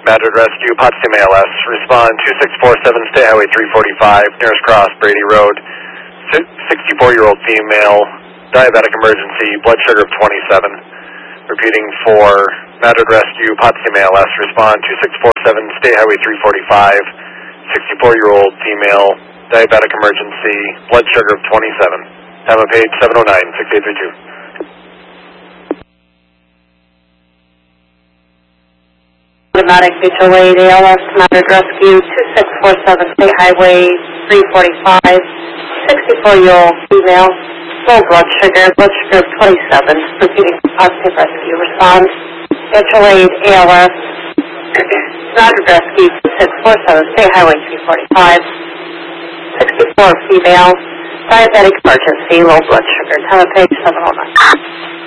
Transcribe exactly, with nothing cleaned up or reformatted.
Madrid Rescue, Potsdam A L S. Respond two six four seven, State Highway three forty-five, nearest cross, Brady Road. sixty-four-year-old female, diabetic emergency, blood sugar of twenty-seven. Repeating for Madrid Rescue, Potsdam A L S. Respond two six four seven, State Highway three forty-five, sixty-four-year-old female, diabetic emergency, blood sugar of twenty-seven. Time of page seven oh nine, six eight three two. Automatic mutual aid, A L S, Madrid Rescue, two six four seven, State Highway three forty-five, sixty-four-year-old female, low blood sugar, blood sugar of twenty-seven, repeating for Potsdam Rescue. Respond, mutual aid, A L S, Madrid Rescue, two six four seven, State Highway three forty-five, sixty-four female, diabetic emergency, low blood sugar. Time of page seven oh nine.